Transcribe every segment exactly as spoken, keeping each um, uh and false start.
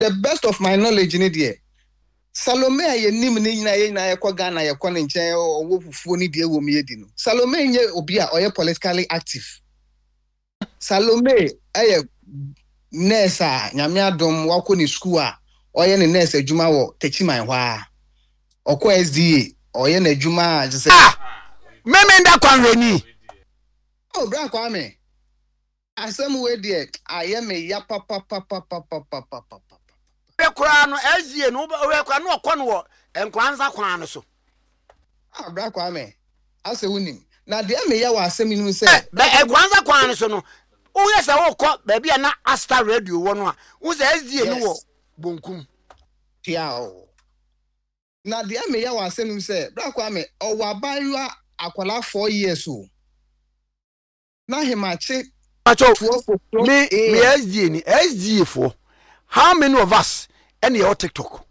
the best of my knowledge in there. Salome aye nim ni nyina ye nyina ye kwa Ghana ye kwa nchen owo fufuo ni de ewo me di no. Salome nye obi a oye politically active. Salome aye nurse a nyame adom wako ni school a oye ne nurse adwuma wo Techiman hwa. Okwa S D A oye na adwuma a se ah meme nda kwanreni oh bra kwa me asem we de aye me ya papa papa papa papa ekura no ezie no we kwa no okọ no wo enkwanza kwan no so ah bra kwa me ase wunim na de me ya wa asem ni se be enkwanza kwan no so no wo yesa wo kọ ba bia na Asta radio wo no a wo se ezie no wo bonkum tia o na de me ya wa asem ni se bra kwa me o wa bayua akwala four years o na hemache acho me me S D ni S D for how many of us any your TikTok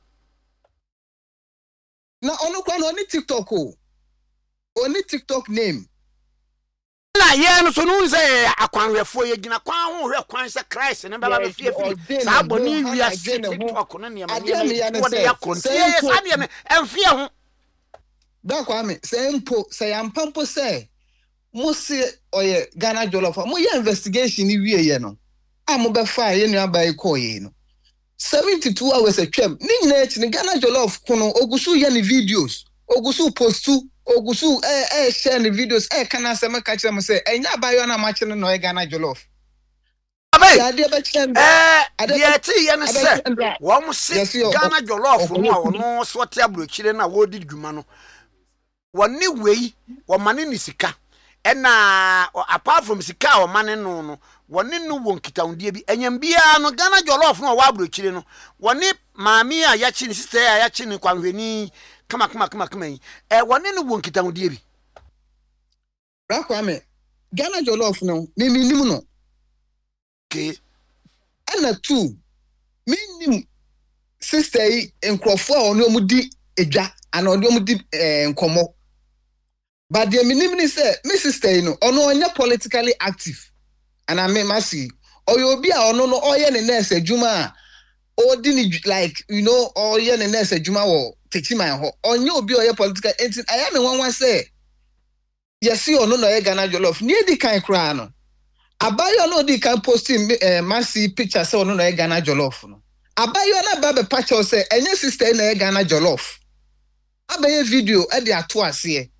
na onu kwa no oni TikTok o oni TikTok name na ye no so no say akwanhwefo ye gina kwan ho hwe kwan se Christ ne baba be fie fie sa aboni wi ase TikTok no ne ma ne wo de yakontie ye sa de me emfie ho da kwa me say mpo say ampampo say mo se oye Ghana Jollof mo ye investigation ni wie ye no a mo be fa ye nua ba iko ye no seventy-two hours a twem ni nyina echi ni Ghana Jollof kono ogusu ye ni videos ogusu postu ogusu eh eh share ni videos eh kana se me ka kire mo se enya abayo na ma kire no oye Ghana Jollof abai eh de ti ye ne se wo mo se Ghana Jollof no a ono so te abrochire na wo di dwuma no woni wei wo mane ni sika ena apart from sika wo mane no no woni no won kitawndie bi enyam bia no Ghana Jollof no wa abrochire no woni maami a ya chi ni sister a ya chi ni kwanhweni kama kama kama kama yi eh woni no won kitawndie bi bra kwa me Ghana Jollof no me minim no okay ena two minim sister yi enkrofo a ono mu di edwa ana ono mu di enkomo but the minim ni say me sister yi no ono onya politically active and I me masi oyo obi a ono no oye ne nurse adwuma o di ni like you know oye ne nurse adwuma wo Techiman ho onya obi oye political enti aya me wanwa say yes ono no oye Ghana Jollof ni edi kan kra no abayo no di kan posting eh, masi picture say ono no oye Ghana Jollof no abayo na ba be patch say enye sister na oye Ghana Jollof abaye video e de ato ase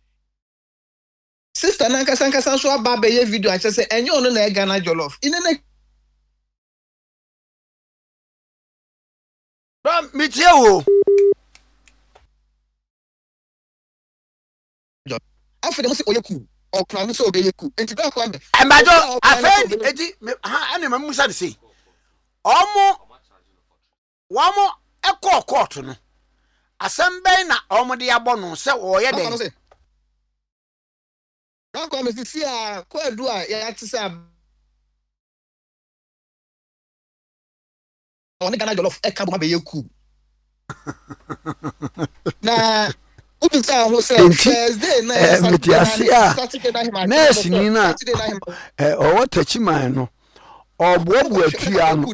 sister na nkasa nkasa so aba be ye video a say enye ono na Ghana Jollof inene ba mitie wo afede mo se oyeku okra no se obeyeku enti ba kwa be embajo afedi edi ha ane mamu sa de sei omo wamo ekọ court no asembe na omo de yabo no se oye den na kwa me sisi a ko adu a ya tse a oni Ghana Jollof e ka bo ma be yeku na ubi sa ho say Thursday na Saturday na him nurse ni na eh o Techiman no obuobu atua no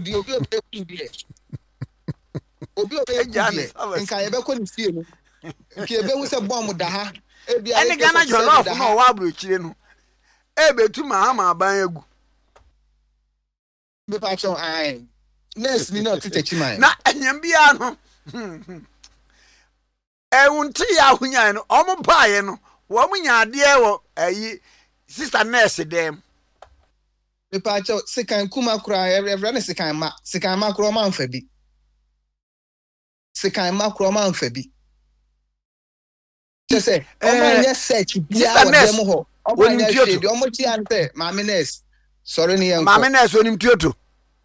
obi obi ejane nka ye be ko ni fie no nke ebe hu se bomb da ha e bia ene Ghana Jollof no wa abrochire no e betu ma ha ma aban egu be pa chon ai nurse ni na Techiman na enyam bia no e wonti ya hunya no omo baaye no wo munya ade e wo ayi sister nurse dem be pa chon sekan kuma kura evra ne sekan ma sekan ma kura ma mfa bi sekan ma kura ma mfa bi say omo anya search bia wo dem ho omo anya shade omo chi ante maame nurse sorry ni yanko maame nurse onim tuoto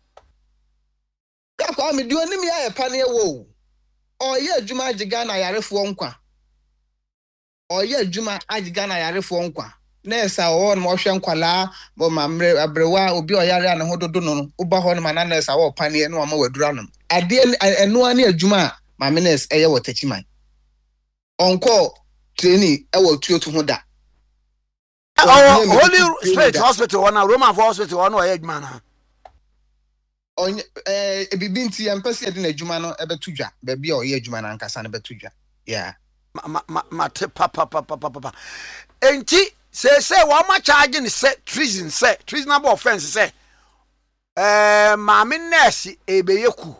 ka kwa me di onim ya ye pane wo oye adwuma agiga na yarefo nkwa oye adwuma agiga na yarefo nkwa nurse a wo no hwe nkwala bo mamre abrewa obi oyare ane ho dodo no uba ho no ma na nurse a wo pane no ma wadura no ade eno ani adwuma maame nurse eye wo Techiman onko training e wo tuoto ho da oh Holy Spirit Hospital one Roman Hospital one oye adwuma na on eh ebibi nti empese ye de na adwuma no ebetudwa ba bia o ye adwuma na nkasa na betudwa yeah ma ma ma te pa pa pa pa pa enti say say wo ma charge ni say treason say treasonable offense say eh maame nurse ebeyeku.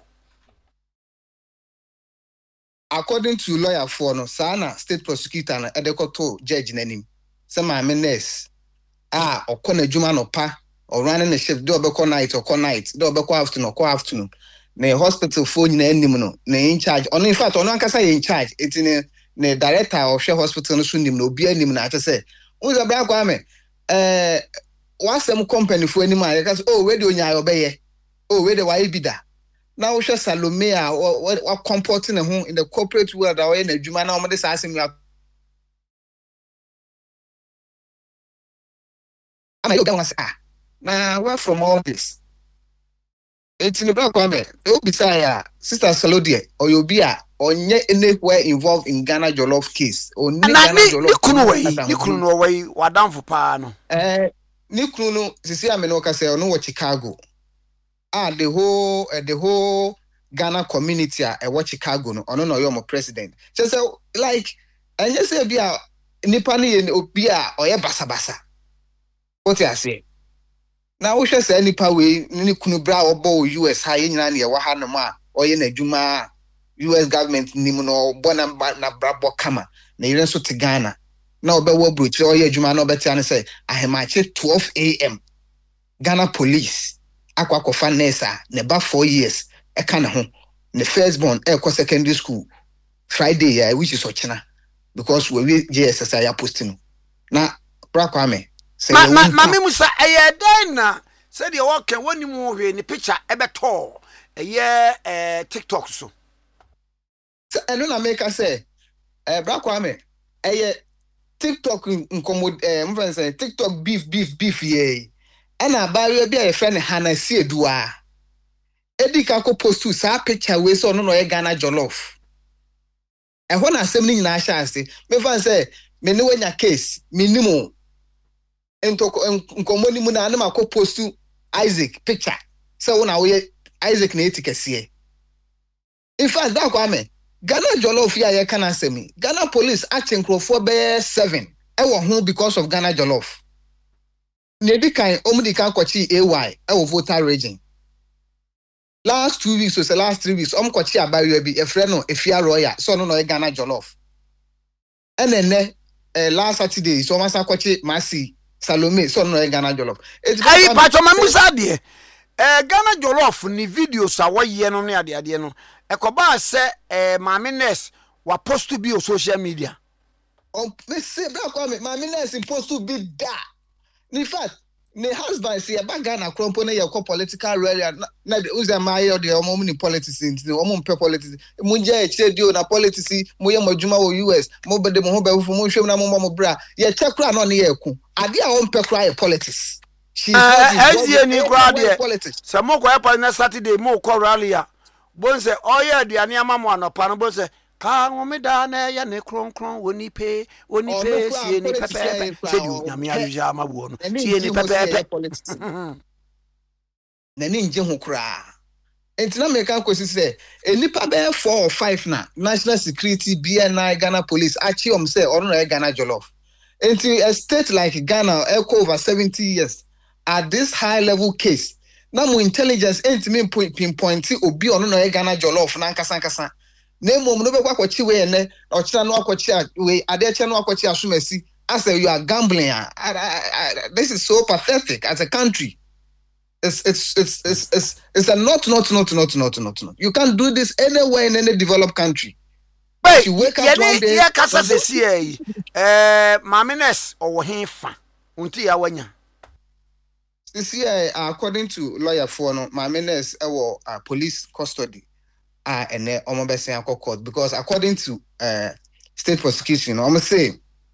According to lawyer for no sana state prosecutor na edekoto judge nanim say maame nurse ah okona adwuma no pa or running the shift do obeko night or night do obeko afternoon or afternoon na hospital phone na anim no na in charge on in fact on ankasa in charge it in the director of share hospital no so nim no obi anim na ate say uza bra kwa me eh wasem company fo anim a yeka oh we de onya obeye oh we de why bi da na wo hwe Salome a wa comporting ho in the corporate world that we na adwuma na o de sa asem ya ama yo ga ah na where from all this it's in the back of me o bi say ya sister Salodie or you be a onye anywhere involved in Ghana Jollof case o ni Ghana Jollof ni kunu we ni kunu no we wadamfo pa no eh ni kunu no sisi ame no ka say no wo Chicago ah the whole uh, the whole Ghana community a e wo Chicago no ono no yo mo president just say like and just say bia nipa ni obi a oye basa basa what you say na wo hwe say nipa we ni kunu bra obo U S ha nyina na ye wa ha no ma oye na adwuma U S government ni mu no bo na na brabo kama na yire so te Ghana na obewo brochi oye adwuma na obeti an say ahemache twelve a m Ghana police akwa kofa nesa ne ba four years e ka na ho ne first born e ko secondary school Friday ya which is ochina because we J S S I posting na bra kwa me ma ma ma me musa eye den na say de wo kan woni mu hwe ni picture e beto eye eh TikTok so so eno na make say eh bra kwa me eye TikTok nkomo eh mfa say TikTok beef beef beef ye ana ba we bia ye friend Hanasi Edua edika ko postu sa picture we so no no ye Ghana Jollof e ho na asem ni nyina sha ase me fan say me ne wanya case minimum ento nkomo ni mu na na ko postu Isaac picture so na we Isaac na etikese in fact that kwa me Ghana Jollof ya ye kana asemi Ghana police action crofo be seven e wo ho because of Ghana Jollof Nedi kan omudi kan kwachi A Y e wo voter region last two weeks or so last three weeks om kwachi abayo bi e frɛ no Efia Royal so no no e Ghana Jollof enene eh last Saturday so masa kwachi Masi Salome so no e Ghana Jollof ayi pacho mamusa de eh Ghana Jollof ni videos a wo ye no ne ade ade no e ko ba se eh Mami Ness wa post to be on social media oh me say bra kwa me Mami Ness post to be da. In fact, the husband say about Ghana crumpo na your political rally na the uza my or the omo politics in the omo pe politics munja e che dio na politics mo ye madwuma wo U S mo bede mo ho be fu mo hwem na mo mo bra ye che kra no na ye ku ade a on pe kra ye politics she eh ni kra de se mo ko e na Saturday mo ko rally a bon se oye aduane amamo anopa no bon se ka ngomeda na ya ne kronkron woni pe woni pe sie ni pepe se du nyame ajuja mabuo no sie ni pepe na ni nje ho kra entina me kan kwesi se enipa be four or five na national security B N I Ghana police achi om say ono na Ghana Jollof enti a state like Ghana echo over seventy years at this high level case na mo intelligence enti pinpoint obi ono na Ghana Jollof na nkasa nkasa Name no be kwachi we ne ochira no akwachi we adeche no akwachi asumasi as you are gambling. I, I, I, this is so pathetic as a country. It's it's it's it's it's, it's a not not not not not not not. You can't do this anywhere in any developed country. But you wake up one day. Yeah, kasa sesi eh. Eh, Mami Ness owo henfa. Unti ya wanya. Sisi eh according to lawyer for no Mami Ness ewo uh, police custody. Ah, and then I'm going to say court because according to uh, state prosecution, I'm going to say,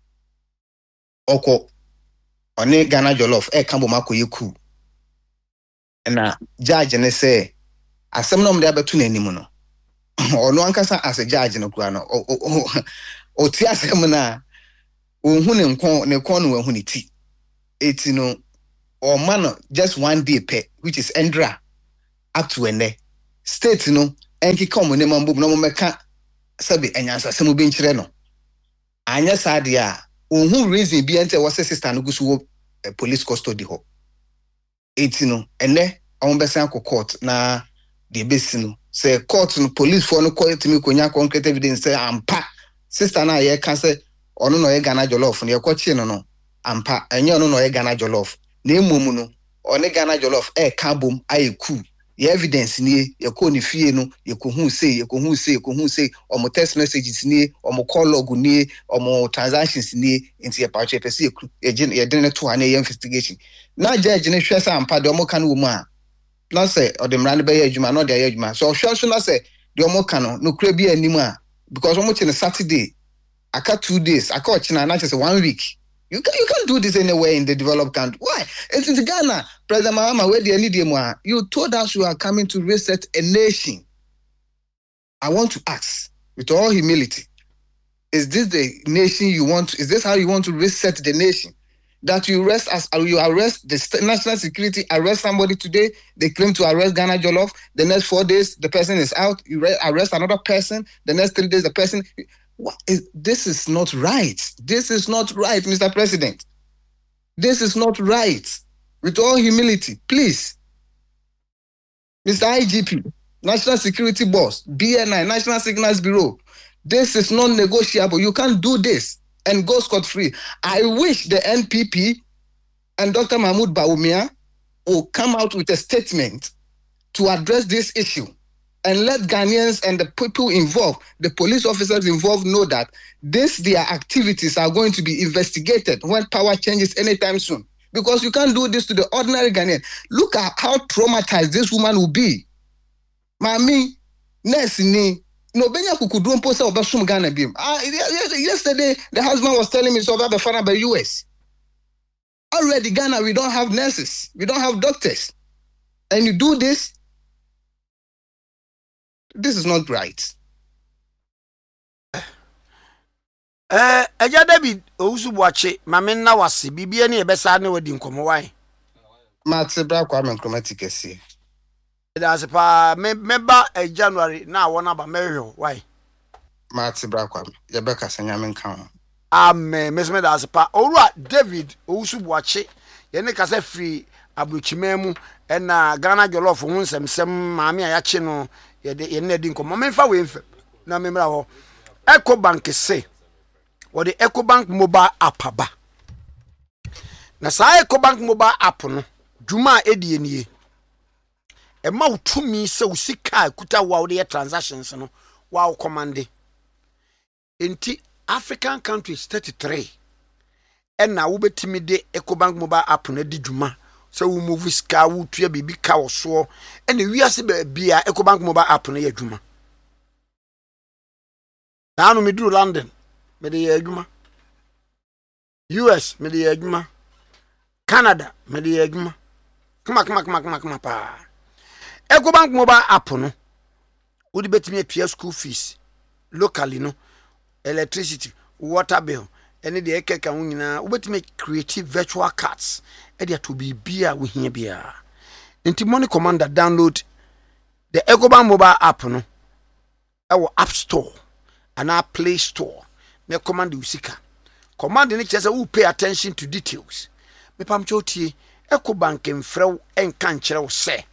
Oko, on Ghana Jollof, eh, Kambo Mako Yeku. And a judge and they say, as some nom de abetu na nimu no. Or no ankasa as a judge no kwa no. O o o ti asem na ohun ne nkon ne kon no ehun ti. Eti no or man just one day pay which is Endra. up to ene state no enki come ne mambo no meka sabe enyansa semu bi nkyere no anya sade a ohun reason bi ente wo sister no gusu wo police custody ho eti no ene on besan ko court na de besi no say court no police for no court me konya concrete evidence say ampa sister na ye ka say ono no ye Ghana jollof no ye kwachi no no ampa enye ono no ye Ghana jollof na emom no one Ghana jollof e ka bom ayeku ye evidence ni ye ko ni fie no ye ko hu say ye ko hu say ye ko hu say omo text messages ni omo call log ni omo transactions ni into ye pouch pese ye ye den to an investigation na judge ni hwese ampa de omo kan wo mu a na say odemra ne be ye adwuma no de ye adwuma so hwese na say de omo kan no no kura bi anim a because omo che ne Saturday aka two days aka ochina na say one week. You can you can't do this anywhere in the developed country. Why? It's in Ghana. President Mahama, where the need you told us you are coming to reset a nation. I want to ask, with all humility, is this the nation you want? To, is this how you want to reset the nation? That you arrest as you arrest the national security, arrest somebody today, they claim to arrest Ghana Jollof. The next four days, the person is out. You arrest another person. The next three days, the person. What is, this is not right. This is not right, Mister President. This is not right. With all humility, please. Mister I G P, National Security Boss, B N I, National Signals Bureau, this is non-negotiable. You can't do this and go scot-free. I wish the N P P and Doctor Mahmoud Bawumia will come out with a statement to address this issue. And let Ghanaians and the people involved, the police officers involved, know that this their activities are going to be investigated when power changes anytime soon. Because you can't do this to the ordinary Ghanaian. Look at how traumatized this woman will be. Mami, nurse ni no benya kukudum posa obasum Ghana bim. Ah, yesterday the husband was telling me so about the father by U S. Already Ghana, we don't have nurses, we don't have doctors, and you do this. This is not right. Eh, Eja David Owusu Boache, mame na wase bibia ne ebesa na wadi nkomo wai. Mate bra kwa me nkromati kese. That's pa me meba January na wona ba mehwe why. Mate bra kwa ye be kasa nyame nka ho. Amen. Mesme that's pa Owura David Owusu Boache ye ne kasa free abrochimemu e na Ghana Jollof ho nsemsem maame a yache no ye de ye na di nkomo memfa we mfa na memra ho. EcoBank se what the EcoBank mobile app aba. Na sa EcoBank mobile app no dwuma edi enie. E ma utumi se usika kuta wa de transactions no wa commande. Enti African countries thirty-three. And na wo betimi de EcoBank mobile app na di dwuma. So we move ska wo tua bibi ka wo so. And we ase be bia EcoBank mobile app na ye dwuma. Na no me do London. Me de ye adwuma. U S me de ye adwuma. Canada me de ye adwuma. Kuma kuma kuma kuma kuma pa. EcoBank mobile app no. Wo di betimi pay school fees locally no. Electricity, water bill, any the ekeka ho nyina. Wo betimi create virtual cards. E dia to be bia wo hia bia. Nti money commander download the EcoBank mobile app no. Our App Store and our Play Store. Me command usika. Command ni chese who pay attention to details. Me pam chotie EcoBank mfrew enka nkyere wo se.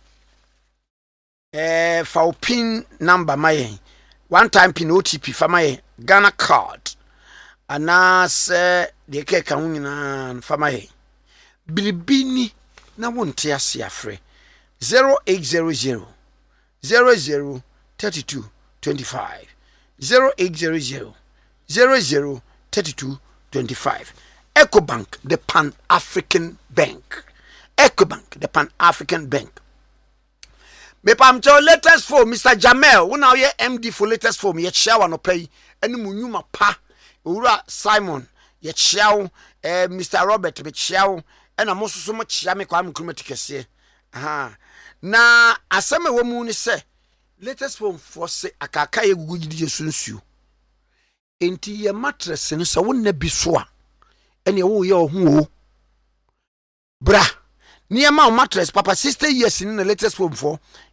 Eh fa pin number my one time pin O T P fa my Ghana card. Anas de keka ho nyina fa my. Bilibini na wonte ase afre. zero eight zero zero zero zero thirty-two twenty-five zero eight zero zero zero zero thirty-two twenty-five. EcoBank, the Pan-African Bank. EcoBank, the Pan-African Bank. Me pam cho latest form Mister Jamel, wo na ye M D for latest form ye chawa no pay ene munyuma pa. Owura Simon ye chawo eh Mister Robert be chawo ena mososo mo chia me kwa amkromati kese. Aha. Na aseme wo mu ni se latest form for se akaka ye gugu gidi yesunsuo. Enti ye mattress no se wo na bi so a ene wo ye ohu o. Bra. Niema mattress papa sixty years in the latest form for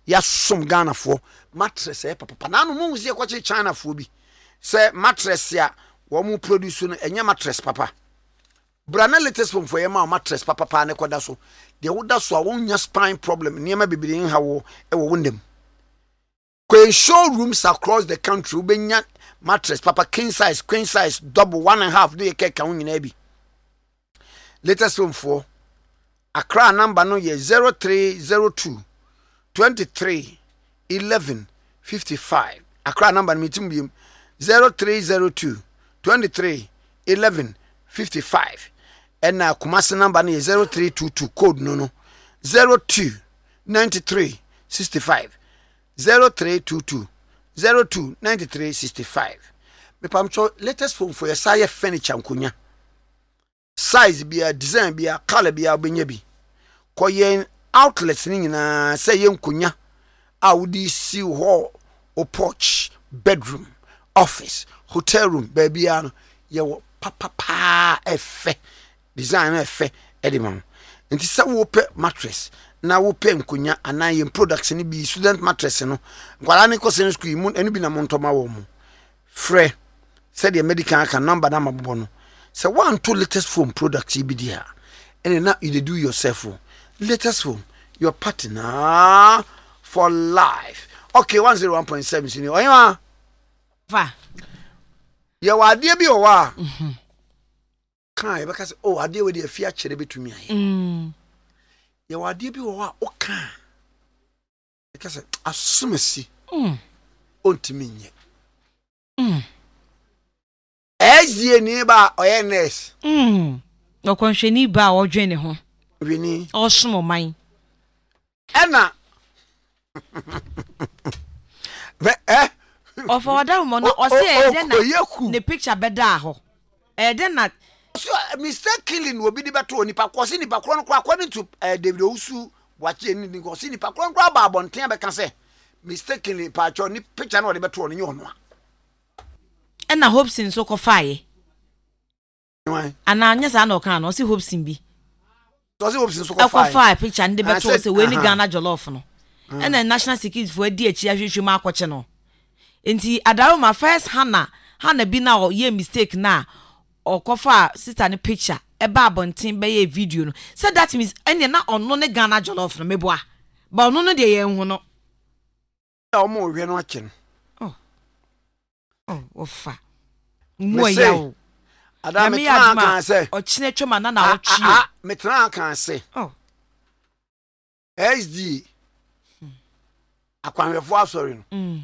ya som Ghana fo mattress e papa na no mu sie kwache China fo bi se mattress ya wo mu produce no enya mattress papa brana latest form for yema mattress papa pa ne koda so de woda so a wonya spine problem niema bibiri nha wo e wo wondem kwen showrooms across the country ubenya mattress papa king size queen size double one and a half de ke ka wonyina bi latest form for Accra number no ye zero three zero two twenty-three eleven fifty-five. Accra number meeting be zero three zero two twenty-three eleven fifty-five. And now Kumasi number no ye zero three two two code no no zero two ninety-three sixty-five zero three two two zero two ninety-three sixty-five. Me pamcho latest phone for your size furniture nkunya. Size bia design bia color bia obenye bi koyen outlets ni nyina say yenkunya a wodi si ho o porch bedroom office hotel room baby ano ye wo papa pa efe design efe edimam nti sa wo pe mattress na wo pe nkunya anan ye products ni bi student mattress no kwala ne ko sen school mu enu bi na montoma wo mu frɛ said the medical can number na mabobo no. So one two latest phone products you be there. And now you do yourself. Latest phone, your partner for life. Okay, one oh one point seven senior. Oh yeah. Va. You are dear be or wa. Mhm. Kai because oh I deal with the fear chere betumi aye. Mm. You are dear be or wa o kan. Because asumesi. Mm. Ontimi nye. Mm. Ezie ni ba oyenes mm no kwanhwani ba odwene ho wini osom man ena ve eh of order mo no o se e den na ne picture beda ho e den na so Mister Killing obi di beto nipa kwose nipa kro no kwa according to uh, David Owusu wache ni ni kwose nipa kro kro ba abonten abeka se Mister Killing pa cho ni picture no de beto no nye ono a ena Hobson so kofaye why ana anya sa na o kan no si Hobson bi so si Hobson so kofaye kofaye picture ndi beto se we ni Ghana jollof no ena national security for di achi ahwehwe ma akwache no enti adaroma first hana hana bi na o ye mistake na o kofa sister ni picture e ba abonten be ye video no so that means ene na ono ne Ghana jollof no meboa ba ono no de ye hu no o mo hwe no ache no oh ofa mo ya o ada me kan say o chine twema na na o chi ah me tran kan say oh S D akwanwefo asori no mm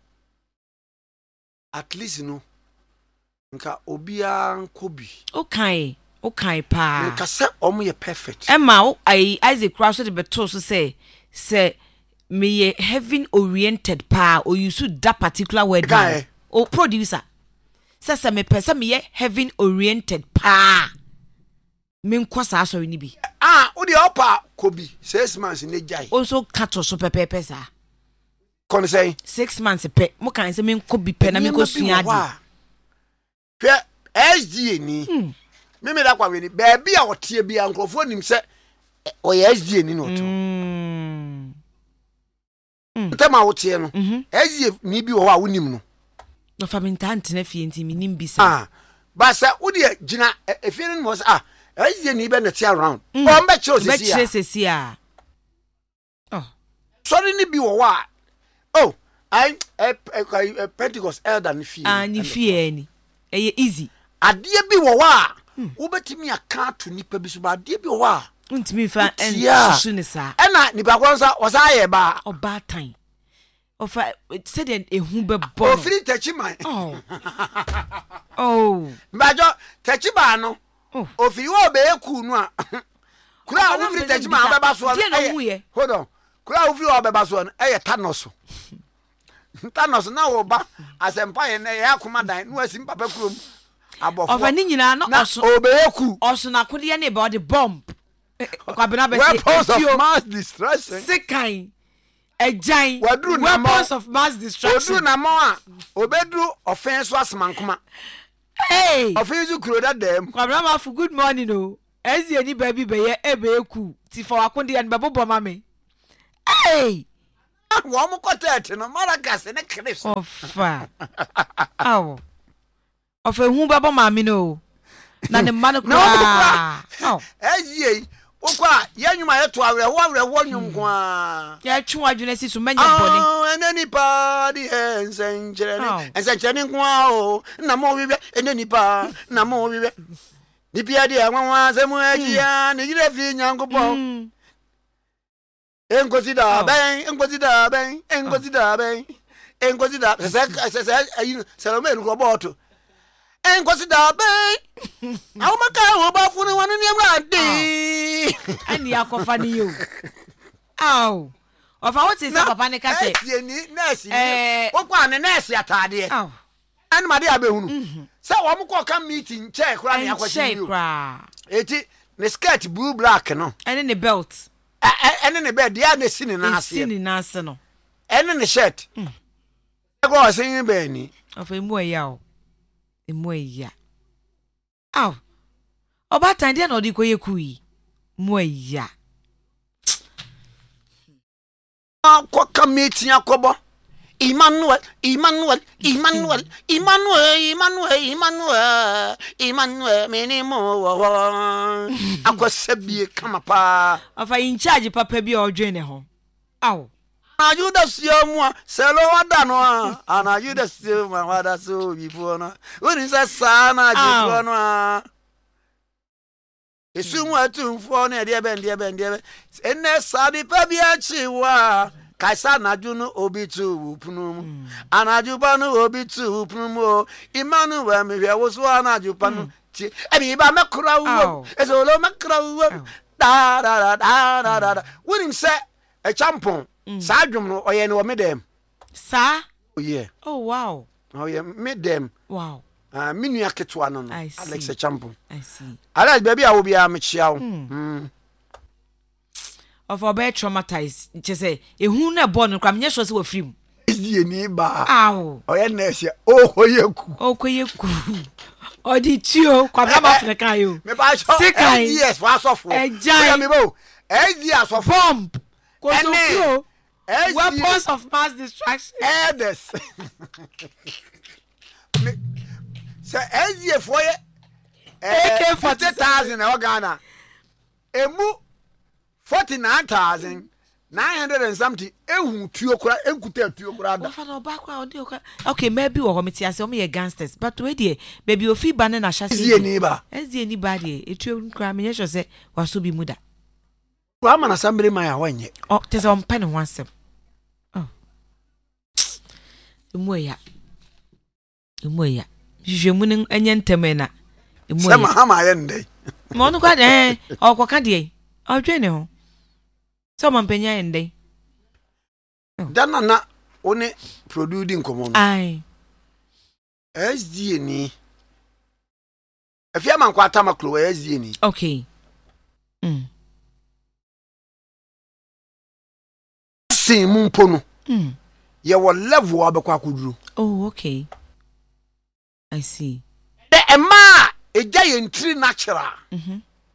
at least no nka obia nkobi okay okay pa nka say omo ye perfect emma ai Isaac Cross de beto so say say me ye heaven oriented pa or you should that particular word guy o producer sasa me pesa me ye heaven oriented pa me nkwasa asori ni bi ah o de opa kobi six months ne jai also kato so pepe pesa kon say six months pe mo kan say me nkobi pe na me ko sua adi hwe S D ni me me da kwa we ni ba bia wote bia nkrofo nim se o ye S D ni no to mm ntama wote no S D ni bi wo a wonim no no famintant na fie nti minim bisa ah ba sa wo de gina efie no mo ah ezie ni be na tia around o mbe chiro sisi be chiro sisi a oh sorry ni bi wo wa oh I a Pentecost elder ni fie ah ni fie ni e easy ade bi wo wa wo betimi aka to nipa bi so ba ade bi wo wa ntimi fa en susu ni sa e na nipa kwanza wo sa ye ba oba tan of said ehu be bo o free techiman oh oh mbajo techiba no o free wo be eku no a kura wo free techiman be ba so no hold on kura wo free wo be ba so no e Thanos Thanos na wo ba asempa ye na ya akoma dan no asim papa kurom abofo of ani nyina no oso o be eku oso na kode ne be the bomb kwabena be weapons of mass destruction sekai Ejai weapons of mass destruction. Odu na mo a obedu offense asmankoma. Hey. Offense kuro da dem. Kwabra for good morning no. Ezi eni baby be ye ebe eku. Ti for akonde an bebo ma me. Hey. Wo mo kotet no Maracas ne Chris. Ofa. Aw. Ofa hu baba maami no. Na ne ma no kra. Oh. Ezie. Okwa yenwuma yeto awre wo awre wo nwum kwa. Ya twu adwene si so manya boni. Oh, enani pa di ensenjere ni. Ensenjere ni kwa o. Na mo wiwe enani pa. Na mo wiwe. Ni pia di anwa semu ajia ni gire fi nyankopɔ. Enkosida ben, enkosida ben, enkosida ben. Enkosida se se se ayi Salome no boto. Enkosida ben. Awmaka wo ba funu wanu ni amrade. Ani akofa ni yo. Aw. Ofa what is papa ne ka se. Nurse ni, nurse ni. Okwa ne nurse atade. Aw. Ani made abehunu. Say wo mko ka meeting chair kra ne akwachi yo. Eti ne skirt blue black no. Ene ne belt. Ene ne belt dia ne sini na ase. Sini na ase no. Ene ne shirt. Ego sin be ni. Ofa emu eya o. Emu eya. Aw. Oba tan dia na odi koye kui. Mu eya. Akwa ka meeting akobo. Emmanuel, Emmanuel, Emmanuel, Emmanuel, Emmanuel, Emmanuel, Emmanuel, minimo. Akwa sebie kama pa. Afa in charge papa bi odwe ne ho. Aw. Aju da siomwa, selo wada no. Ana aju da siomwa wada so bifu no. Uni sa sana bifu no. Esumu atumfo ne de ben de ben de. Enne sabi pa bi achiwa. Kaisa naju no obitu upunu anaju panu obitu upunu Emmanuel me hwe wo so anaju panu ti ebi ba mekra wo ezolo mekra wo da da da da da wonim se e champon sa adwum no oye ne wo medem sa oh yeah oh wow oh yeah medem wow ah minu aketwa no no Alex e champon I see Alex baby a wo bia me chia wo mm of obey traumatized chese ehun na bo no kwa menye so se wa frim ezie ni ba aw oye na ese oh oyeku okoyeku odi tio kwa baba afrika yo me ba sho yes wa sofo eja me bo ezi asofo bomb ko weapons of mass destruction edes me se ezi efo ye eh forty thousand e Ghana emu forty-nine thousand nine hundred and something ehu tuo kura enkuta tuo kura da ofa no ba kwa odi okra okay maybe wo komiti ase o me gangsters but we dey baby ofi ba na hya se ni ba ezi ni ba dey etuo kura me hye se waso bi muda wa mana sambere man ya wanye oh tese on pen ho asem oh emu ya emu ya jijemu ni enye nteme na emu ya sama hama ye ndai mo no kwa eh okoka dey odwe ne ho so man penya ende dana na one producing komo ai S D ni afia man kwa tama klo S D ni okay mm sin mu mpono mm ye wo level abekwa kuduru oh okay I see the ema eja ye ntri natural mhm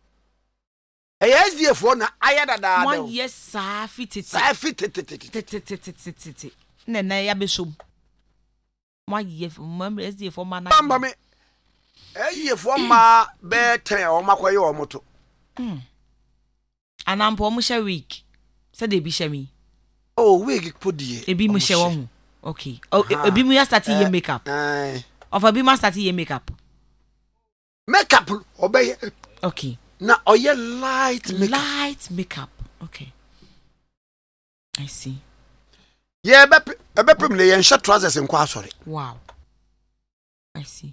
S D F na ayada da da one yes sa fititi sa fititi titi na na ya besom one yes mam S D F ma na bamba me S D F ma be ten o makoye o moto mm anampo mo sha week say dey bi sha mi oh week podie ebi mo sha wo ho okay oh ebi mo ya start ye makeup eh of ebi mo start ye makeup makeup obey okay na oye light makeup light makeup okay I see yeah be be pem le yen sha trousers nko asore wow I see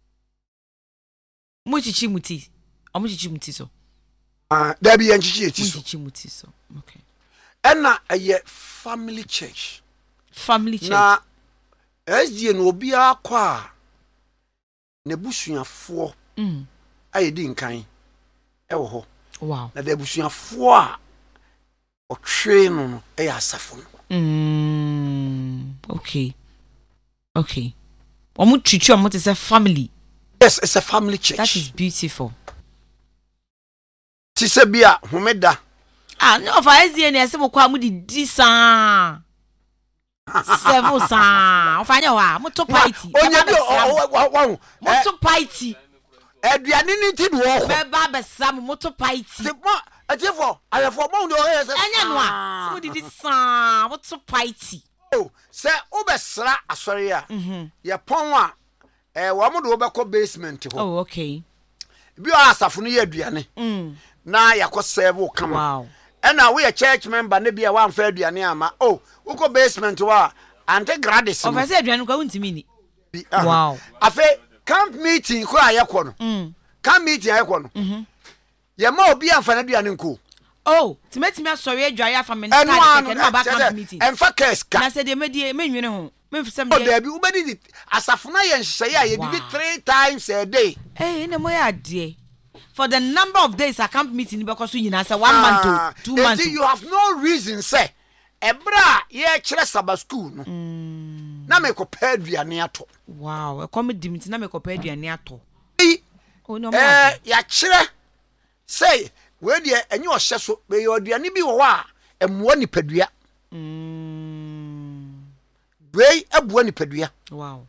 mo chichi muti o mo chichi muti so ah da bi yen chichi eti so mo chichi muti so okay ena aye family church family church na S D no obi akwa na busuafo mm aye di nkan ewo ho wow na da busuafo a otwe no no e asafo no mm okay okay omo chichi omo te say family yes it's a family church that is beautiful ti se bia homeda ah no for S D N ese mo kwa mu di di sa Seven sa. Ofanya wa. Moto party. Onya bi o wo. Moto party. Aduane ni ti do wo. Be ba be sam moto party. Ti mo atifo, ayefo mo ndo o se. Anya no a. So didi sa moto party. Oh, se wo be sra asori a. Mhm. Ye pon a eh wo mo do wo be ko basement ho. Oh, okay. Bi o asafo no ye aduane. Mm. Na yakọ serve kama. Wow. Ena we a church member ne bia wan fa aduane ama. Oh, we go basement wa ante gradis. O fa se aduane ko wuntimi ni. Wow. Afa camp meeting ko ayekọ no. Mm. Camp meeting ayekọ no. Mhm. Ye ma obi anfa na aduane nko. Oh, timetimi asori adware afa me ntade keke na ba camp meeting. Enfa case ka. Na se de medie menwene ho. Memfisem de. Oh, Debbie, we be asafo na ye nhye ya ye di three times a day. Eh, na mo ya ade. For the number of days I can't meet in because you know, say one ah, month to two months. You have no reason, say. Ebra, ye chere Sabbath school. No. Mm. Na me compare duane ato. Wow, e come dimiti na me compare duane ato. Oh no. Eh, ya chere. Say, we de enye o hye so, be your duane bi wo a, emmo nipadua. Mm. We ebuo nipadua. Wow.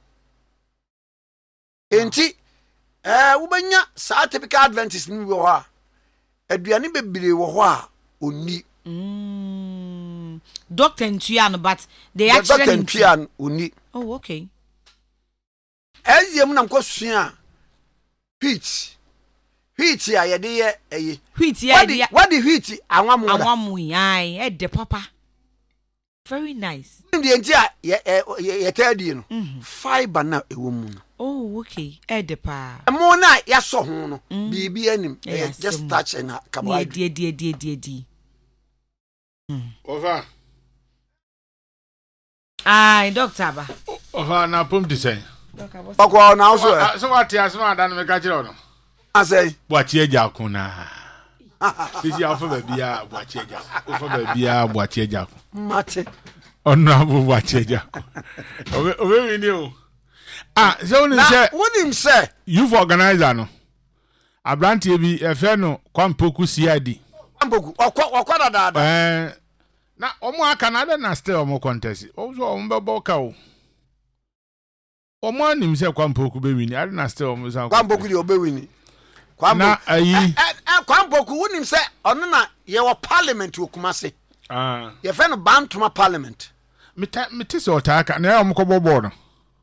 Enti eh ubanya sa typical adventist ni wo ha aduane bebire wo ho a oni mm doctor ntua no but they actually doctor ntua oni. Oh, okay. Eziem na nkosua wheat wheat ya ye de ye eye wheat ya de what the wheat anwamu anwamu ai e de papa very nice ndi enti a ye ye tadi no fiber na ewo mu no. Oh, okay. Edepa. Mo na ya so ho no. Bibi anim. Just touch and carbohydrate. Die die die die die. Over. Ah, doctor ba. Over na pom di say. Bako na so. So what ya so adan me ka kire no. Asay. Boachi ejakun na. Sisi afa ba bia boachi ejakun. Ofa ba bia boachi ejakun. Mate. Onu abu boachi ejakun. Owe owe wi ni o. Ah, so ni say wonim say youth organizer no abrantie bi efe no Kwampoku C I D Kwampoku okwa dada eh na omo aka na na still omo contest o so omo be boka o omo anim say Kwampoku be wini ade na still omo say Kwampoku de obe wini na ayi Kwampoku wonim say ono na ye wo parliament okumase ah ye fe no Bantuma parliament meta metise otaka na omo ko bobo no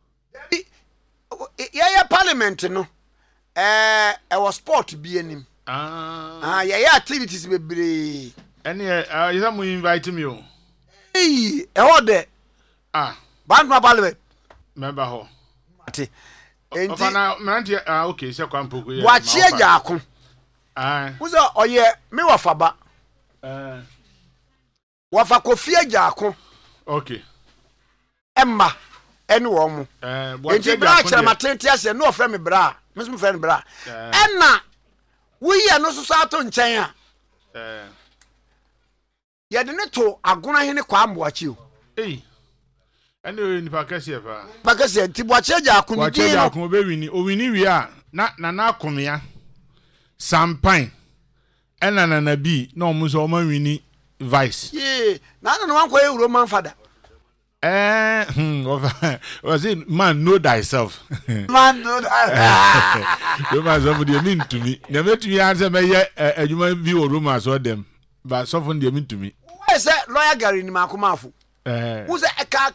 yeah, yeah, parliament no eh e was sport bi anim ah ah yeah, yeah, activities be bre any uh you some invite me o eh e ode ah Bantuma parliament member ho ati enti na mranti ah okay se Kwampoku ya wa chi eja akon ah uzo oye me wa faba eh wa fa Kofi eja akon okay emma eni wo mu eh enti bra kira matenti ase no ofre me bra mesmo friend bra enna wo ye no so sato nchen a eh ye de ne to agona hene kwa amboachi o eh eni ni pakase fa pakase ti boachi ja akon ni din no akon be wini o wini wi a na na na akomia sampan enna na na bi na omu so o ma wini vice ye na na no wan ko e Roman father. Eh, was it man know thyself? Man know thyself. You must have the mean to me. Never to me answer me yet. You might be a rumor saw them, but so often they mean to me. Why is that lawyer Gary in Makumafu? Who's a car?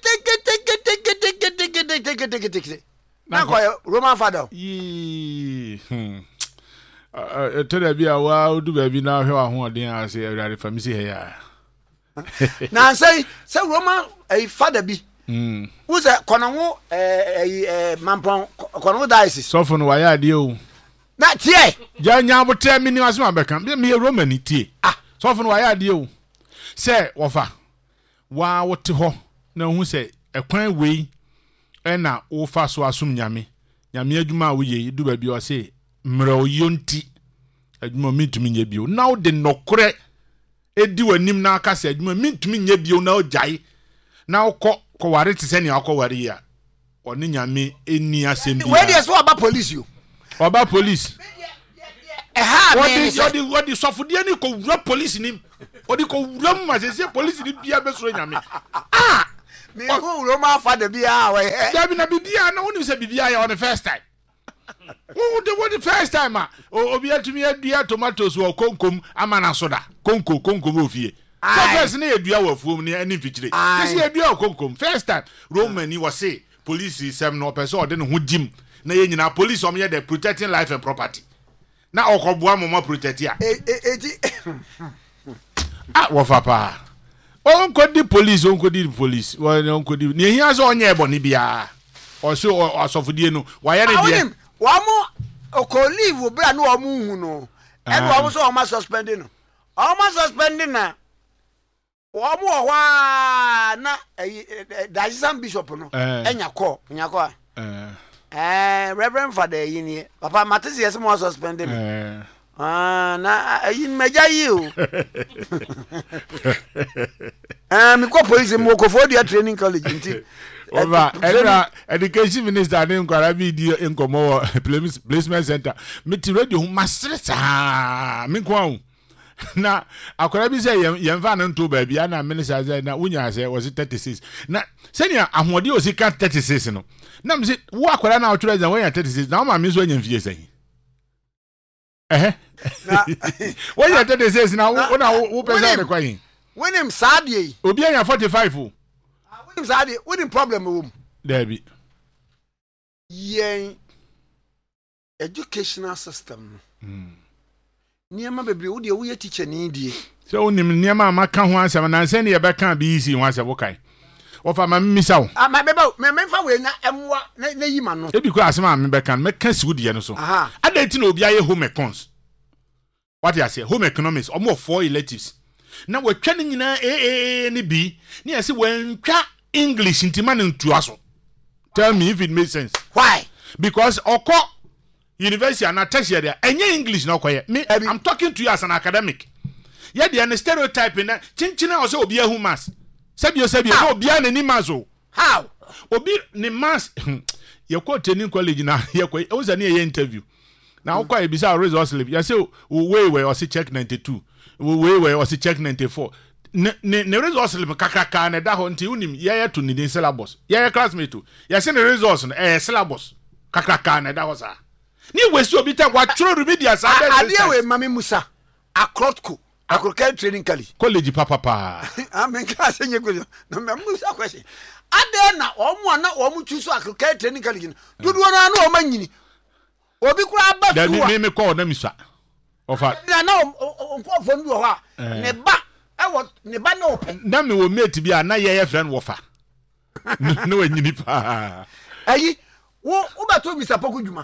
Now, Roman father. Yee. Hmm. Uh, tell me, a while do baby now. Here, I want to say, I from me here. Now say say Roman a father be hmm who's a kono eh mampon kono diocese so for no why ade o na tie ja nya botre mi ni waso abeka me Roman tie ah so for no why ade o say wofa wa wote ho na hu say ekwan wei ena wo fa so asum nyame nyame adwuma wo ye du ba bi o say mra o yonti adwuma mitumi nya bi o na wo de nokore edi wanim na aka se adwuma mintumi nya bio na ojai na okọ kọware te se ne akọware ya oni nyame eni asem bi we dey so oba police you oba police eh ha me what the what the sofudie ni ko wura police ni odi ko wura mu ma se se police ni bia be soro nyame ah Me who Roma father be our Dabi na bibia na woni se bibia ya on the first time. Oh, the what the first time ah. Obi atumi adua tomatoes wo konkom amana soda. Konko konkom ofie. So first na adua wo afuom ni ani fikyire. Kesi adua wo konkom first time Roman ni wo say police sem no person ode ne ho dim na ye nyina police om ye the protecting life and property. Na okoboa mama protect ya. Eh eh Ah wo fa pa. On could the police, on could the police. Well, on could the. He has on your bonny bia. Or so, or so for the no. Why are they? One more. O co leave will be a no moon. No. And one was almost suspending. Almost suspending now. One more. Na a some bishop. No. And your call. Your call. Eh, Reverend Father in here. Papa Matis, yes, more suspending. Ah, na in meja you. Ah, me ko police mo ko for their training college nti. Over era education minister na nkwara bi di enkomo placement center. Me ti radio masresa. Me kwa na akwara bi say yemfa na nto ba bia na minister say na unya say was thirty-six. Na senior ahode o sika thirty-six no. Na me say wo akwara na otwere za when thirty-six. Na ma me so anya mfie say. Eh. When you tell the says now, when I will present the coin. When him sad ye. Obi anya forty-five. When him sad ye, what the problem with there be. Ye educational system. Hmm. Niema bebre wo de wo ye teacher ni die. So onim niema amaka ho asem na nse ne ye beka be easy ho asem wo kai. Wo fa ma mmisa wo. Ah ma beba me memfa we na emwa na yima no. E bi ko asem am beka me ka si wo de no so. Aha. Adati na obi aye home econs. What you say? Home economics or more four electives. Now we're training in A A B. Near say when English into man into us. Tell me if it makes sense. Why? Because Oko University and tertiary there. And English now quiet. Me, I'm talking to you as an academic. Yeah, the stereotype in that. Chinchina also be a humas. Sabio Sabio, no, be an animazo. How? Obi ni mas. You quote training college now. You was an interview. Now, quite a bizarre results. You say, way where I see check ninety-two, way where I see check ninety-four. Ne results live kakaka and that until unim, ya to need syllabus. Ya classmate too. Ya send the results on a syllabus. Kakaka and that was a. Ni West Obita, what true remedias are there with Mammy Musa, a clotco, a croquet training college, papa. I'm in class and you could. No, Musa question. I dare not, or one, not one choose a croquet training college. Do you know money? Obi kura ba da me me call them sir ofa na na onko fo ndu ho a ne ba e wo ne ba na open na me wo mate bi a na ye ye friend wofa no wanyini pa ayi wo wo ba to Mister Poku djuma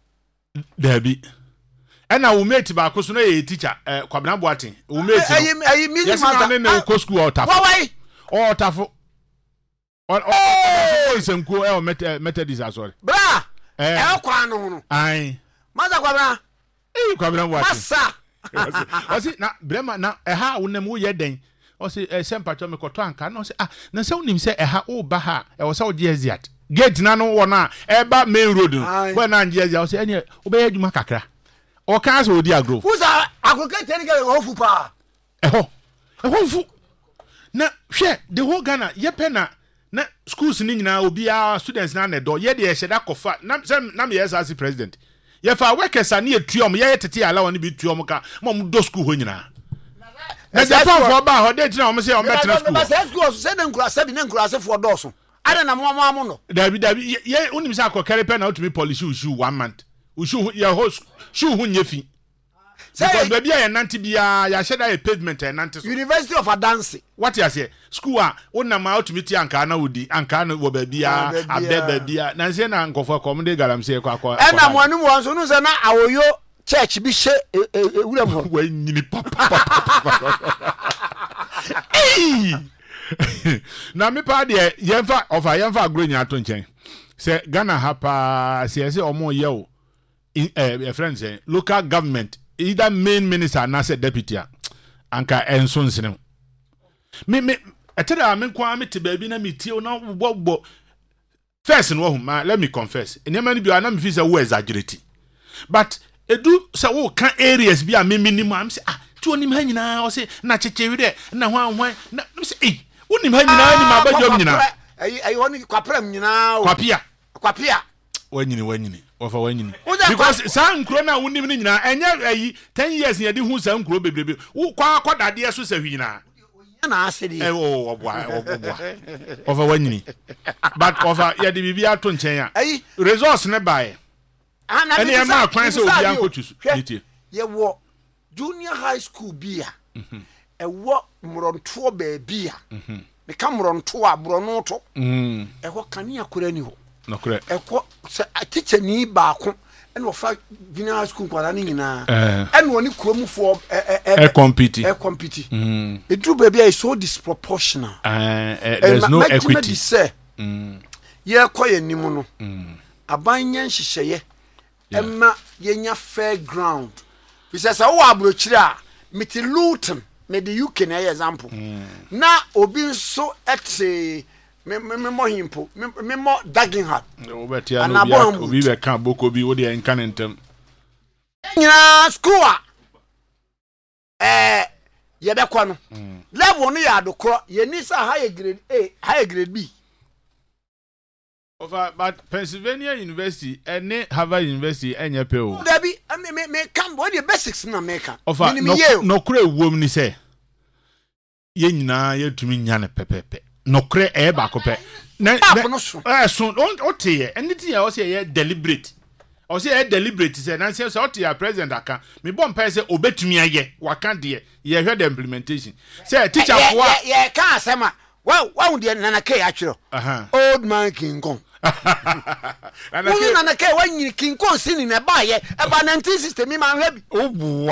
da bi e na wo mate ba ko so na ye teacher eh Kwabena Boatin wo mate ayi ayi mi master na na ko school o tafo why o tafo o o so nko e o methodist asori bra eh kwa no no ai maza Kwabena eh Kwabena Boatin masa o si na brema na e ha wo nem wo ye den o si e sempa cho me koto anka na o si ah na se wonim se e ha wo ba ha e wo se wo de aziat gate na no wo na e ba main road when na nje aziat o si ene wo be adwuma kakra o kan so odi agro fu sa akoka technical ho fu pa e ho e ho fu na hwe the whole Ghana ye pe na na schools ni nyina obi a students na na do ye de e hyeda kofa na na me yes as president ye fa workers ani etuom ye tete ala woni bi tuom ka mom do school ho nyina na Japan for ba ho de tina o me say o metra school na school so say den kura sabi na kura se for do so ada na mo mo no dabi dabi ye unim say akokere pe na otumi polish shoe one month shoe ye ho shoe hu nyefi because baby ya nanti bia ya sheda a pavement ya nanti so University of Adansi what you say school a wona ma ultimate anka na wodi anka na wo baby ya abe baby ya na say na nkofo kom de galamsey kwa kwa e na mo anu mo so no say na awoyo church bi she ewura mo wa nyini papa eh na me pa de yemfa ofa yemfa agro nya to nchen say Ghana hapa say say omo ye o eh friends say local government either main minister and as a deputy anka enso nsene me me etera me kwa me te baby na me tie na wo first no ho ma let me confess enema ni bi ana me fi say wo exaggerate but edu say wo kan areas bi a me minimum am say ah ti onim ha nyina o say na chechewi de na hwan hwan na me say eh onim ha nyina ni ma badwam nyina ayi ayi woni kwapram nyina kwapia kwapia wanyini wanyini ofa wanyini because san nkro na wonim ni nyina enye ayi ten years yedi hu san nkro bebrebe wo kwa akodade so sa hwina na asedi eh o oboa oboa ofa wanyini but ofa yedi bibia to nchen a resource ne bae ana ne ma kwan se obi ankotusu nitie ye wo junior high school bia mhm e wo mronto ba bia mhm me ka mronto a brono to mhm e ho kania kora ni ho no kora e ko teacher ni ba ko e no fa junior high school kwara ni nyina e no ni kromufo e e compete e compete mhm e dru ba bia is so disproportional uh, there's no equity mhm ye koye nimu no mhm abanya nhyehyeye emma yenya fair ground bisa sa wo abrochire a meti Luton me the U K na example na obi nso ete me me mo himpo me mo Dagenham obeti ano obi be kan boko bi wo de enkan ntem nyina school a eh ye be kwa no level no ya adokro ye ni sa high grade A high grade B. Over, but Pennsylvania University and Harvard University and your pay. Debbie, I mean, me, me come what the basics in America. Over, no, no, cre woman say. Ye na ye to me nyane pepepe. No cre e ba ko pe. Na eh so o te anything I was say deliberate. I say deliberate say na say so te ya president aka. Me bon pe say obetumi aye. Waka de ye hwe the implementation. Say teacher for ye ye ka asema. Wow, wow, the Nana K actually. Old man King Kong. Nana K when you King Kong sing in a buy about nineteen sixty me man happy. Oh boy.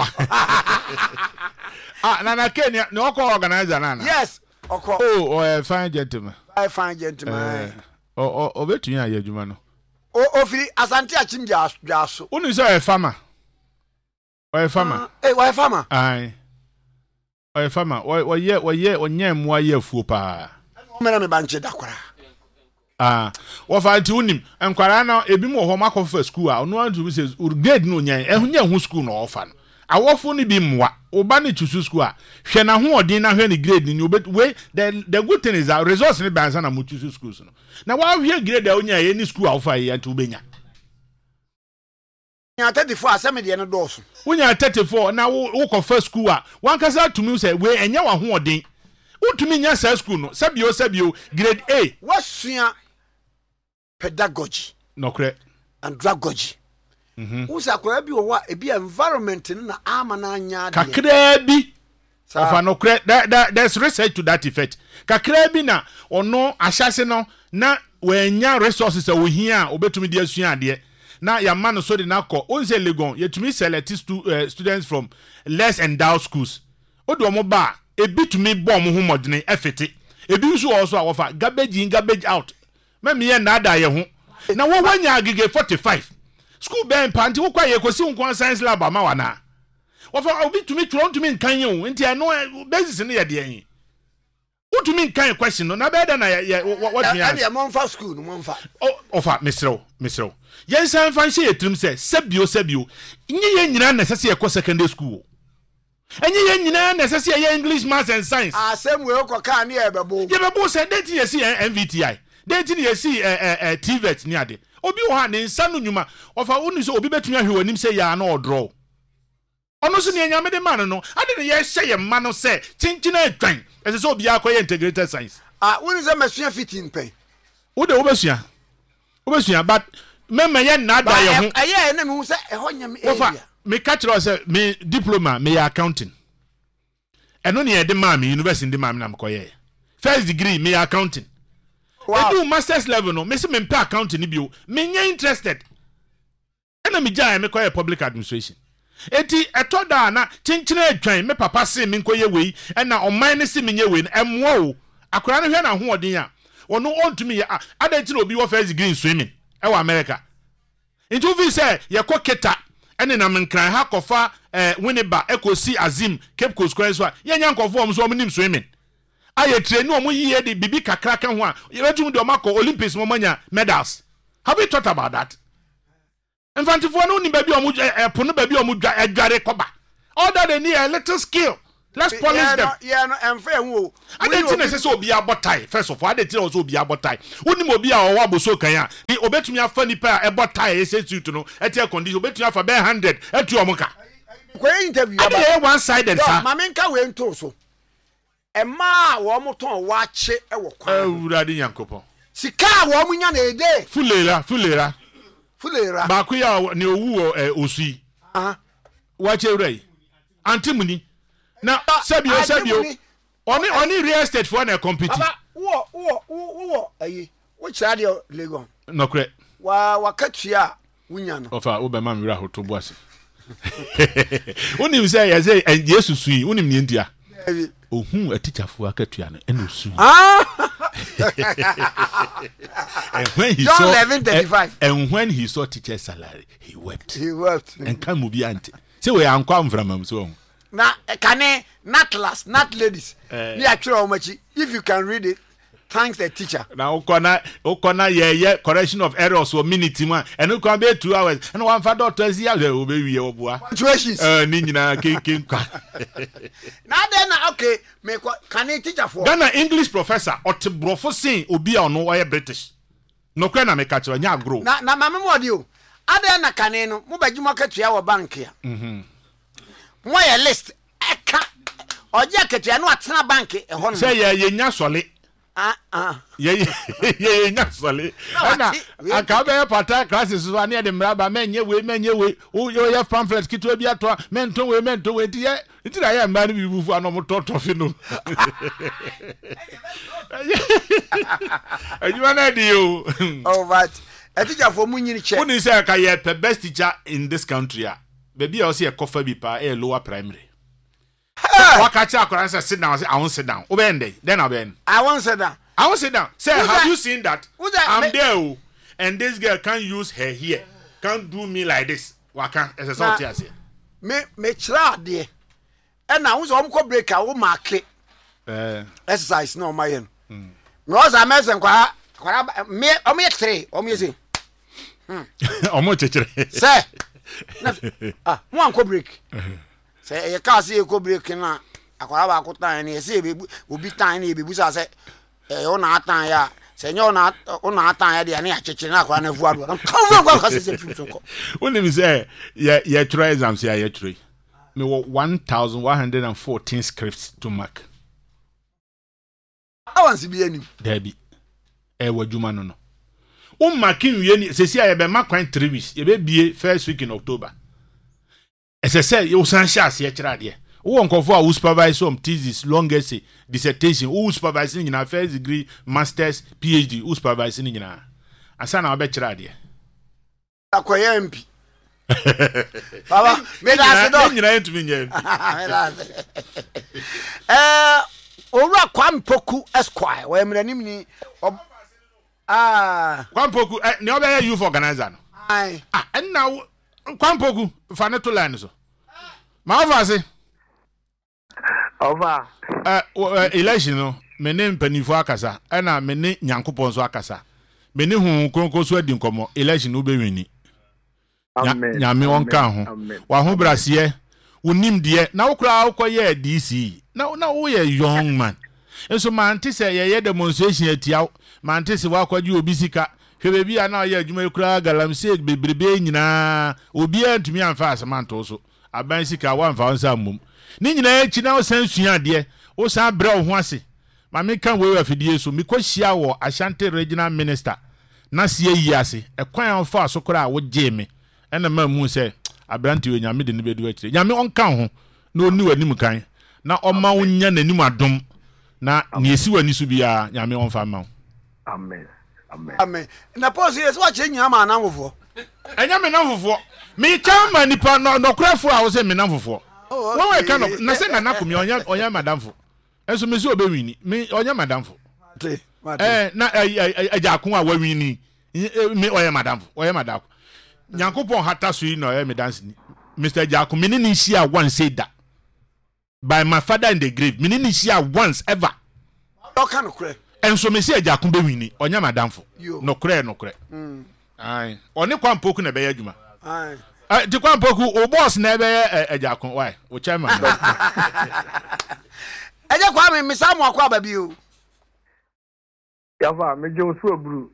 Ah, Nana K no organizer Nana. Yes. Oh, oh, a fine gentleman. I fine gentleman. Oh, oh, bet you are Jumano. Oh, oh, Philly, Asante Achim Jas Jaso. Only so a farmer. Or a farmer. Eh, why farmer? Aye. Oye fama, oye oye onye mwa ye fu pa. Mera me banche dakwara. Ah, wo fa nti unim, enkwara na ebi mo ho makofa school a ono antu say grade no nyan, ehunye hu school no ofa no. Awofo ni bi mwa, oba ni chusu school a, hwe na ho odin na hwe ni grade ni obet we the the good thing is that resource ni bansa na mo chusu schools no. Na wa hwe grade a onya ye ni school a ofa ye antu ubenya. Nya thirty-four asem de no doso. Wonya thirty-four na wo ko first school a wan kasa tumi say we enya wa ho odin. Utumi nya sa school no sabio sabio grade A wasua pedagogy no correct andragogy mhm usa kwa bi wo e bi environment na ama na anya de kakra bi ofa no correct there's research to that effect kakra bi na ono ahyase no na wanya resources a wo hia obetumi de asua ade na ya man so de na ko onse legon yetumi select stu, uh, students from less endowed schools odo mo ba ebi to me bomb ho modene efete ebi nso also awofa garbage in garbage out meme ye na ada ye ho na wo wanya agege forty-five school ben panti wo kwa ye kosi nko science lab ama wana wofa obi to me tro to me nkan ye ho nti no basis ne ye de yin wo to me nkan question no na be da na ye what me ya mo mfa school no mo mfa ofa misro misro yen san fan she yetrim se sabio sabio nyi ye nyina na sese ye ko secondary school. Enye ye nyina necessary ye English maths and science. Ah same way ko ka na ye bebo. Ye bebo say date ye see M V T I. Date ye see eh eh T V E T ni ade. Obi wo ha ne nsa no nyuma. Ofa woni so obi betumi ahwe wanim say ya na odro. Ono so ne anyame de man no. Ade ne ye hye ye ma no say chinchina atwan. Ese so obi akoye integrated science. Ah woni say masua fifteen pen. Wo de wo besua. Wo besua but mema ye na da ye ho. Aye na me hu say e ho nyame area. Me catch say me diploma me accounting. Eno ne de ma me university de ma me na me koye. First degree me accounting. Wow. E do masters level no me se me mpa accounting ni bio. Me nya interested. Ena me jaa me koye public administration. Eti eto da na chinchina atwan me papa se me koye wei ena oman ne se me nye wei emwo o. Akora ne hwe na ho odin a. Ono ontumi ya adanti na obi wo first degree in swimming e wa America. Into vi say ye ko keta ene na menkran ha kofa eh Winneba ekosi Azim Cape Coast Square so yenya nkofo om so om nim swimming aye train no om yiye de bibi kakra ka ho a yebetum de omako Olympics mo manya medals. Have you thought about that? Infantifo no ni baby om epo no baby om adware koba all that they need a little skill let's polish yeah, them no, yeah no emfa hu o ade ti na se obi abotai first of all ade ti na so obi abotai wonim obi a owo aboso kan a ni obetumi afa nipa a ebotai ese suit no ete condition obetumi afa be one hundred etu omuka ko interview ade e one sided sa ma me nka we nto so ema wo mo ton wa che e wo kwan awurade yankopon sika wo mo nya na ede fulera fulera fulera ba ku ya ne owu osui ah wa che rei antimuni na sabio sabio oni oni real estate for na compete baba wo wo wo ayi wo kira de legon nokre wa wakatua wunya no ofa wo be ma mira hoto boase unim say ya say Jesus sui unim ne ndia ohun atichafo akatua no eno sui ah and when he John saw eleven thirty-five and when he saw teacher salary he wept he wept and come obi ante say we ankwa mframam so na kane not last not ladies ni atwere o machi if you can read it thanks the teacher na ukona ukona ye ye correction of errors or minute ma and ukona be two hours and one fa doctor zi ya obe wiye oboa situations eh ni nyina kenken kwa na then okay me kane teacher for Ghana English professor otebrofo sin obi a ono oye British no kwa na me ka kire nya agro na na mame mo de o ade na kane no mo bagimo akatua wo bank ya mhm mo ye list eka oje akatua no atena bank e ho no say ye ye nya sole ah ah ye ye ye nya sole na aka be pata classes so na de mraba menye we menye we o ye pamphlet kito bi ato mento we mento we ti ye ti na ye mba ni bi bufu ano mo toto fi no ajuma na di o oh but a teacher for munyini che woni say ka ye the best teacher in this country a baby o say e kofa bi pa e lower primary waka cha akora say sit down say I won't sit down obende then obende I won't sit down I won't sit down say have that? you seen that that? I'm Me- there oh, and this girl can't use her here can't do me like this waka as a salt here say me me chira de e na wo so om ko break a wo mark eh exercise no my yen no was amazing kwa kwa me om ye three om ye say omo chechere say ah mo an ko break say ye ka say ko break na akwara ba ko tan ni say obi tan ni bebu sa say eh o na tan ya say nyo na o na tan ya de na ya chechere na akwara na vu ado na kan vu kwa say film so ko woni mi say ye ye try exams here ye try me one thousand one hundred fourteen scripts to mark awansi bi anim Debbie e wadwuma no no o marking wie ni sesi a ye be makwan three weeks ye be bie first week in October ese say you san sha ase kira de wo nkofo a wo supervise on thesis long essay dissertation wo supervise ni na first degree masters phd wo supervise ni nyina asa na obe kira de akoye M P baba me da se do nyina entumi nya me da se eh owura Kwampoku Esquire we mranim ni ah Kwampoku ne obe ya youth organizer no ai ah enna Kwampoku fa ne to line so ma ofase Over. eh election no me ne mpanifo akasa na me ne Nyankopon so akasa me ne hu kronkron so adi nkomo election no be wini Amen. nyame onka ho wa ho brase wonim de na wokra akoye D C na na wo ye young man enso man te se ye ye demonstration atia man te se wa kwaji obi sika hwe bebi a na ye adwuma kura galamse bebrebe nyina obi antumi amfa asemanto so aban sika wa amfa onsa mum ni nyina echi na osan sua de o san bre o ho ase ma me kan we afidie so me kwahia wo Ashanti regional minister na sie yi ase ekwan amfa asokora a wo je me ena ma mu se abranti we nyame de ne bedu akire nyame onka ho na oni wanim kan na oma wonya nanim adom na ne esi wani so bia nyame onfa ma. Amen. Amen. amen na pause yes wa che nyama na nwofo Enya me na fofo me kan ma nipa no nokrafo a wo se me na fofo wo we kan na se na nakomi onya onya madamfo enso me se obewini me onya madamfo te eh na ajakun a wawini me onya madamfo onya madako Nyankopon hata so yi na onya me dance ni Mister Jakun me ni share one say that by my father in the grave me ni share once ever o kan kure enso me se Jakun bewini onya madamfo Yo. no kure no kure mm ai oni Kwampoku na be ya adwuma ai Eh di kwa poku o boss na ebe eja kon why o chairman. Eja kwa me misamu akwa ba bi o. Ya fa me je osu obru.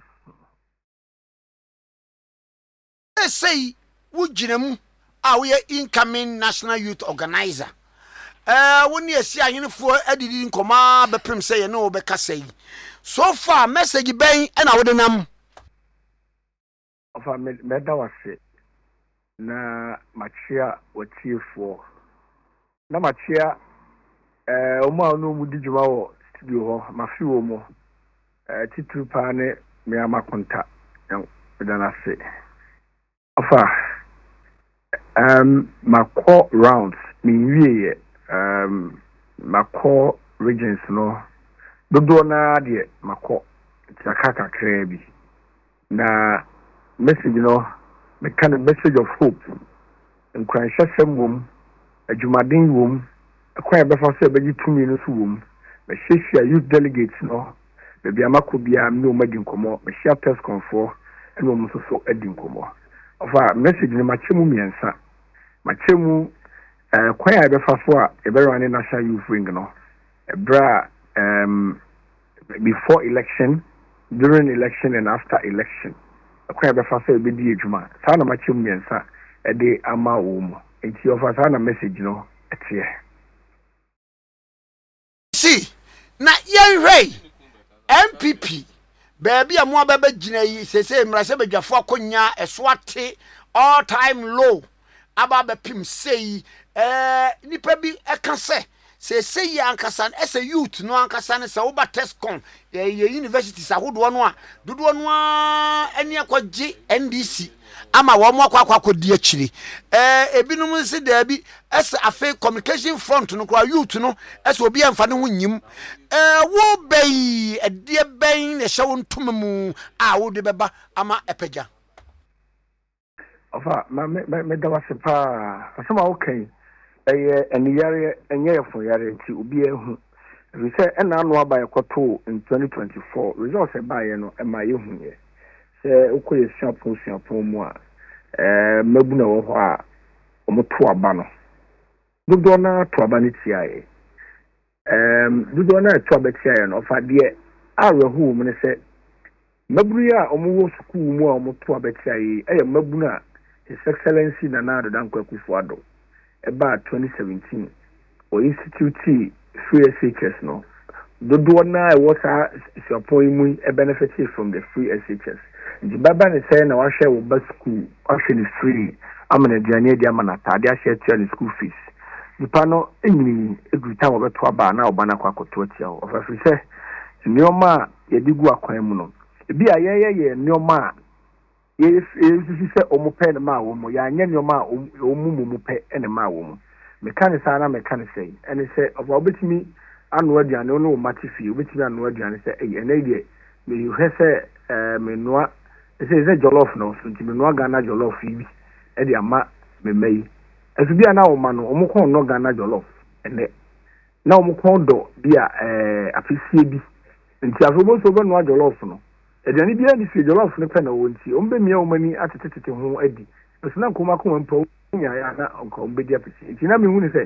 E say wo ginam a wo incoming national youth organizer. Eh woni esi ahenfo adidi nkoma bepem say na wo beka say. So far message ben e na wo de nam. Afa me me da wase. Na machia watiefo. Na machia eh o ma no mu di djuma wo studio ho mafi wo mo. Eh titru pa ne me amakonta. Yan dana se. Afa um makọ rounds mi wie um makọ regions no dodo na de makọ tsaka kakra bi na message no me kind of message of hope nkwansha sembom adwumaden wom akwa be fa so be gitumi no so wom me hwehwea youth delegates no be bia makọ bia me o madi nkomo me share press conference e no so so adi nkomo ofa message ni machemu miensa machemu eh kwaya be fa so a e be run national youth wing no e bra um before election, during election and after election kwaya be fa so e be di adwuma sa na machemu miensa e de ama wo mu enti ofa sa na message no etie see na yen rey M P P baby a mo ababa gina yi sese mrase badwafo akonya eswate all time low ababa pim sei eh nipa bi eka se sese yi ankasa ese youth no ankasa ne se oba tescon ye universities ahodo no a dodo no a eni akwaje N D C ama wo mo akwa akwa di akiri eh ebinum nsi da bi ese afa communication front no kwa youth no ese obi amfa ne ho nyim eh wo bei edie ben ne hye wo ntomamu a wo de beba ama epagya ofa ma me me da wase pa asema okay eh eniyare enye yefo yare nti obi ehu we say ena no aba ekoto in twenty twenty-four results e ba ye no e ma ye hu ye se ukoye siapo siapo mu a eh mabuna wo ho a omoto aba no dodo na to aba ni tiaye em dodo na to aba tiaye no fa de awehu mu ne se maburu ya omowo school mu a omoto aba tiaye eye mabuna his excellency Nana Addo Dankwa Akufo-Addo eba twenty seventeen o institute free S H S no dodo na e was a support mu e benefited from the free S H S. The baba ne say na wa hwe wo ba school wa hwe ni free amana diane dia mana tade a share to the school fees nipa no enyini eguta wo beto aba na oba na kwakoto atia wo of afri say nioma ye digu akwan mu no ebi ayeye ye nioma ye ye se omo pe ne ma wo mo ya anya nioma omu mu pe ene ma wo mo mechanic sana mechanic say ene say of obetimi anu aduane no matifi obetimi anu aduane say eh ene die me you say eh me noa say say jollof no so nti me noa Ghana jollof yi e de ama me mai esu bia na wo ma no omo kon no Ghana jollof ene na omo kon do bia eh afisie bi nti afobo so be noa jollof no e de ani bia ni fi jollof no pe na wo nti ombe mia wo mani atetetete ho adi esu na nkoma kon mpa nya ya na onko ombe dia pesi nti na me hu ni say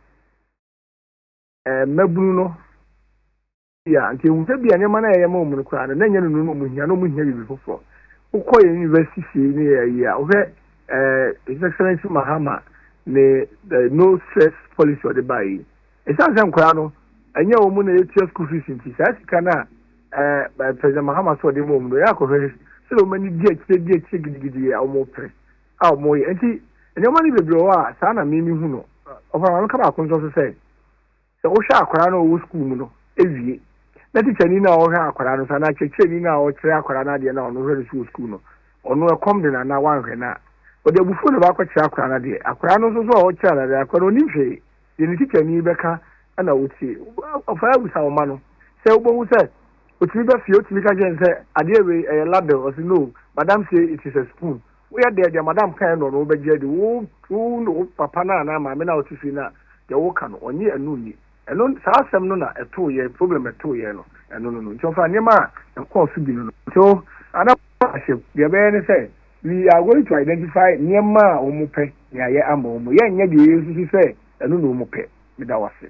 eh mabunu no ya nti hu se bia ne ma na ye ma omu kra na nya no no mu hia no mu hia bi fofo uko university ni ya o he eh his excellency Mahama ne no stress policy o de bai e san san kra no anya o mu na etia school fees nti sa sika na eh president Mahama so de mo mu ya ko he se lo mani die tie die tie gidigidi ya o mo pre a o mo ye nti enya mani bebre o a sa na me mi hu no o fa ma ka ba ko so se se o sha akra no o school mu no ewie na teacher ni na o ha akwara no sana cheche ni na o kire akwara na de na ono hwe so school no ono e kom de na na wan hwe na o de bufu no ba kwa kire akwara na de akwara no so so o kire na de akwara oni hwe de ni teacher ni beka na o ti o fa bu sa o ma no se o bo se o ti be fi o ti ka je se ade we e ladder o si no madam say it is a spoon we are there madam kan no no be je de wo no papa na na ma me na o ti fi na de wo ka no onye anu ni eno sa asem no na eto ye problem eto ye no eno no no nti ofa niam a enko so bi no so ana ahye de be ne say we are going to identify nneɛma a wɔn pɛ na yɛ ama wɔn yɛn nyɛ deɛ yɛn nso sɛ ɛno na wɔn pɛ meda wase.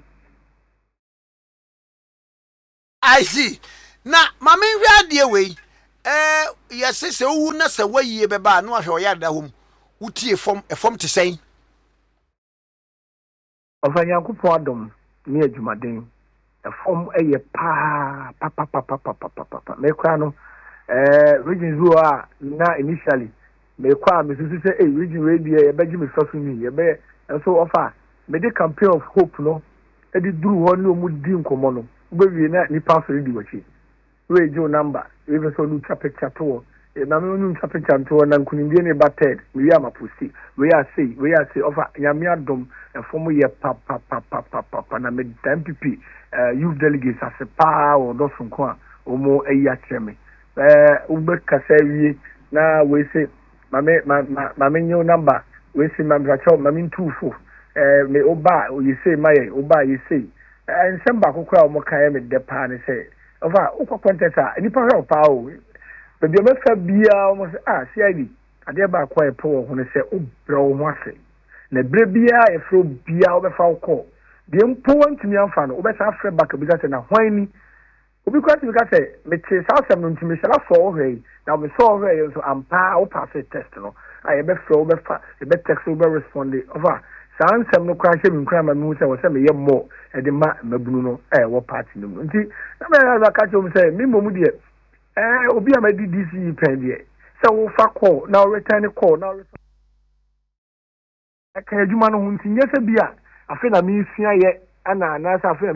I see. Na mama nhwe ade wei eh yɛse sɛ owu na sɛ wayie bɛba no ahwɛ ɔyɛ ada hom wotie fam efam te sɛn ɔfanyankopɔn adom ne adwumaden efam ɛyɛ pa pa pa pa pa pa pa pa me kwa no eh region zo a na initially me kwa me susu sɛ eh region we bia yɛbɛgye me sɔso ni yɛbɛ nso ofa me de campaign of hope no edi duru hɔ ne omu di nkɔmɔ no wobɛwie na nipa so di wachi we jo number even so no picture to e na me no picture to na nkunimdie ne batted we are mapusi we are say we are say offer nyame adom efom ye pa pa pa pa pa pa na me M P P youth delegates as a pa o do sonko a omo ayi akyereme eh ube kasa wie na we say mame mame nyo number we say mame racho mame ntufo eh me oba you say my oba you say en semba kokora o mo kan me de pa ne say over ukwa contest a nipa hwe pa o bebi o mefa bia o mo say ah C I D ade ba kwa e po ho ne say o bre o ho ase na bre bia e fro bia o be fa ko de mpo wantumi amfa no o be sa afre back bi ka say na hwan ni obi kwa ti ka say me che sa asem no ntumi shala so o hwe na me so o hwe so ampa o pass test no a e be fro o be fa e be text o be respond over sansem no kwa hye me nkra ma me hu say wo say me ye mo e de ma mabunu no eh wo party no nti na me na ka chom say me momu de eh obi amadi D C pen de say wo fa call na return call na aka adwuma no hu nti nyese bia afi na me sua ye ana na sa afi